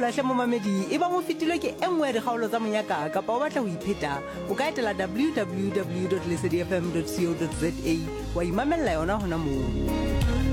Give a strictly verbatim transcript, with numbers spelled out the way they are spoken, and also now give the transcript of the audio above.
phekola hle mo mamedi e bang o fetilwe ke e nngwe ya dikgaolo tsa monyaka kapa o batla ho ipheta o ka etela w w w dot lesedi f m dot co dot za wa imamella yona hona moo.